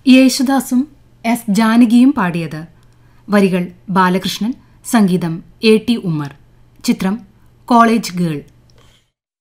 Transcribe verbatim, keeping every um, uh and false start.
യേശുദാസും എസ് ജാനകിയും പാടിയത്. വരികൾ ബാലകൃഷ്ണൻ, സംഗീതം എ ടി ഉമ്മർ. ചിത്രം കോളേജ് ഗേൾ.